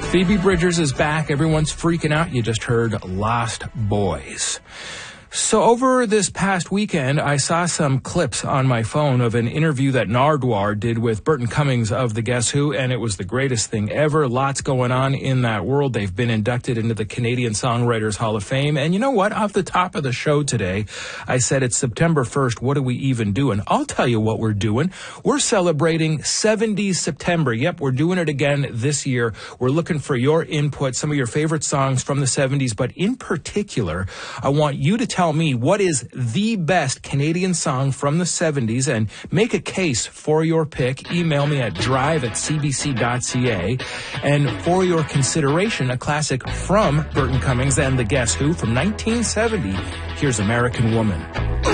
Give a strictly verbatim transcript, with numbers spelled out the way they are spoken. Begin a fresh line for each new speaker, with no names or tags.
Phoebe Bridgers is back. Everyone's freaking out. You just heard Lost Boys. So over this past weekend, I saw some clips on my phone of an interview that Nardwuar did with Burton Cummings of the Guess Who, and it was the greatest thing ever. Lots going on in that world. They've been inducted into the Canadian Songwriters Hall of Fame. And you know what? Off the top of the show today, I said it's September first. What are we even doing? I'll tell you what we're doing. We're celebrating seventies September. Yep, we're doing it again this year. We're looking for your input, some of your favorite songs from the seventies, but in particular, I want you to tell me what is the best Canadian song from the seventies and make a case for your pick. Email me at drive at c b c dot c a. And for your consideration, a classic from Burton Cummings and the Guess Who from nineteen seventy. Here's American Woman.